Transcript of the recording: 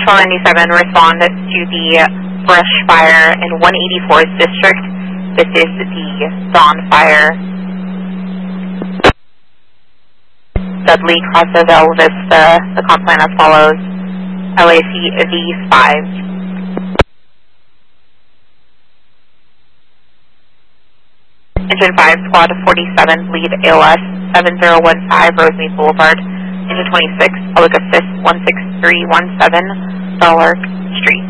1297, respond to the brush fire in 184th District. This is the Dawn Fire. Dudley, Casa Vel Vista, the comp plan as follows. LAC V5. Engine 5, Squad 47, lead ALS 7015 Rosemead Boulevard. Engine 26, public assist 16317 Dollar Street.